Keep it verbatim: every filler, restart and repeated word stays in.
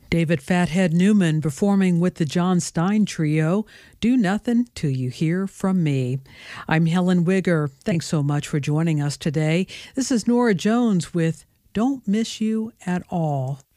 David Fathead Newman performing with the John Stein Trio, Do Nothing Till You Hear From Me. I'm Helen Wigger. Thanks so much for joining us today. This is Nora Jones with Don't Miss You at All.